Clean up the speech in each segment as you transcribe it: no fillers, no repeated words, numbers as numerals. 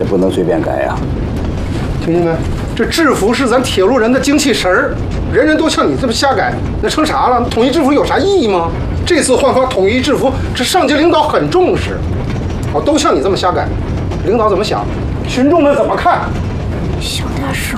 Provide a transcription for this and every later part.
不能随便改呀。 听见没？这制服是咱铁路人的精气神儿，人人都像你这么瞎改，那成啥了？统一制服有啥意义吗？这次换发统一制服，这上级领导很重视。哦，都像你这么瞎改，领导怎么想？群众们怎么看？ 小点声。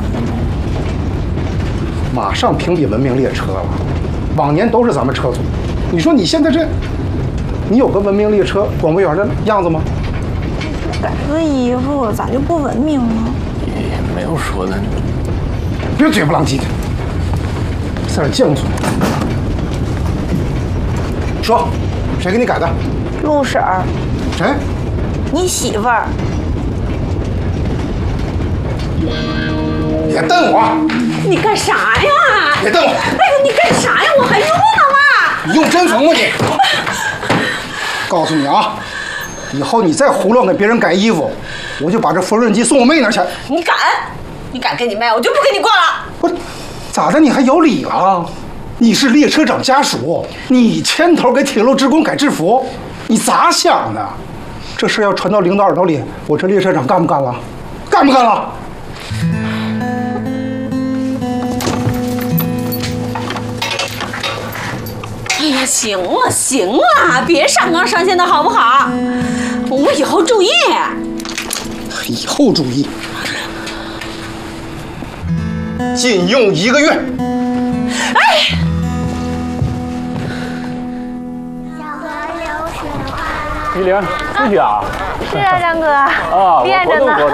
马上评比文明列车了，往年都是咱们车组。你说你现在这，你有个文明列车广播员的样子吗？ 改个衣服咋就不文明了？ 也没有说的。 别嘴不浪叽的，在这犟嘴。说，谁给你改的？ 陆婶儿。 谁？ 你媳妇儿。 别瞪我！ 你干啥呀？ 别瞪我！ 哎呦，你干啥呀？我还用呢吗？ 你用针缝吗你？告诉你啊，以后你再胡乱给别人改衣服，我就把这缝纫机送我妹那儿去。 你敢？你敢跟你妹，我就不跟你过了。 不是，咋的？你还有理了？你是列车长家属，你牵头给铁路职工改制服，你咋想的？这事要传到领导耳朵里，我这列车长干不干了？干不干了？ 哎呀，行了行了，别上纲上线的好不好？我以后注意。 以后注意，禁用1个月。 哎。 依玲，出去啊？ 是啊，张哥。 啊， 练着呢。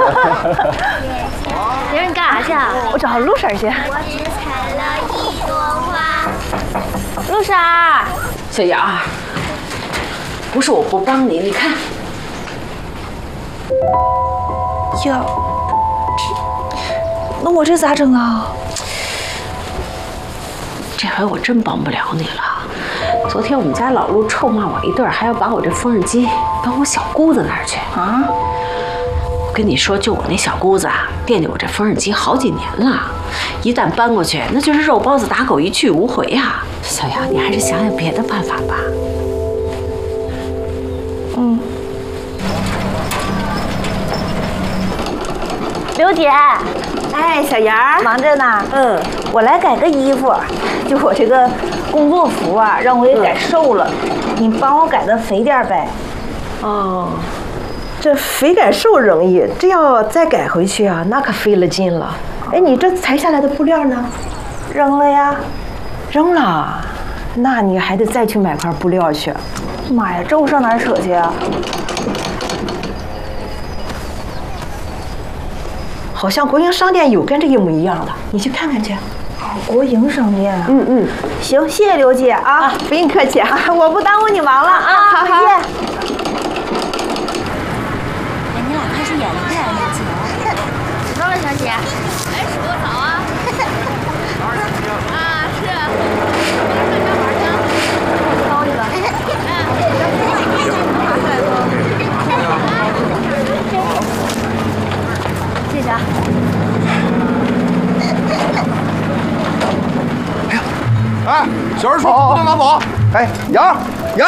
玲，你干啥去啊？ 我找陆婶儿去。 我只采了1朵花。 陆婶儿， 小雅，不是我不帮你，你看。 呀，那我这咋整啊？ 这回我真帮不了你了。昨天我们家老陆臭骂我一顿，还要把我这缝纫机搬我小姑子那儿去啊！我跟你说，就我那小姑子啊，惦记我这缝纫机好几年了，一旦搬过去，那就是肉包子打狗一去无回啊！小杨，你还是想想别的办法吧。 嗯。 刘姐， 哎，小杨忙着呢。 嗯， 我来改个衣服，就我这个工作服啊，让我给改瘦了，你帮我改的肥点呗。 哦，这肥改瘦容易，这要再改回去啊，那可费了劲了。哎，你这裁下来的布料呢？ 扔了呀。 扔了，那你还得再去买块布料去。 妈呀，这我上哪儿扯去啊？ 好像国营商店有跟这一模一样的，你去看看去。 国营商店啊。 嗯， 行，谢谢刘姐啊， 不用客气啊， 我不耽误你忙了啊， 好， 再见。 哎，你俩开始演了，越来越近了。 知道了，小姐。 哎，洗个澡啊！啊，是。上家玩去。 包去吧。谢谢啊。 哎，小人说不能拿走。哎，杨， 那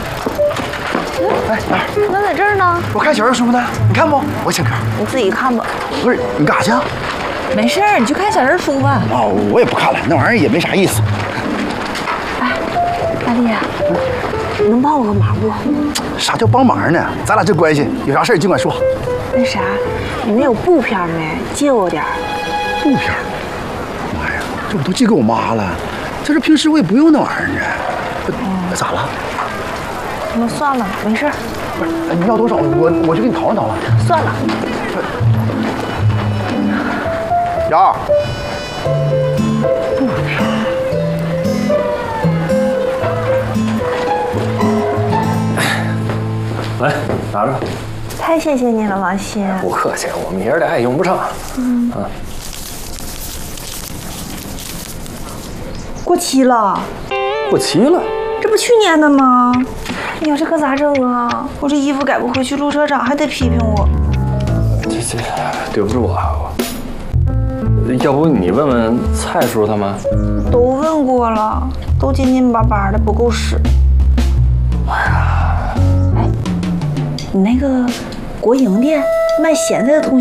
在这儿呢。 我看小人书呢，你看不？我请客。 你自己看吧。 不是，你干啥去啊？ 没事儿，你去看小人书吧。 哦，我也不看了，那玩意儿也没啥意思。 哎，大力，你能帮我个忙不？ 啥叫帮忙呢？咱俩这关系，有啥事尽管说。 那啥，你们有布片没？借我点儿。 布片？妈呀，这我都寄给我妈了。这平时我也不用那玩意儿啊。咋了？ 那算了，没事儿。 不是，你要多少？我就给你讨论讨论。 算了。 杨， 来，拿着。 太谢谢你了，王鑫。 不客气，我们爷儿俩也用不上。 过期了。 过期了？ 这不去年的吗？哎呀，这可咋整啊？我这衣服改不回去，陆车长还得批评我。 这对不住啊，要不你问问蔡叔他们？ 都问过了，都紧紧巴巴的，不够使。哎，你那个国营店卖咸菜的同学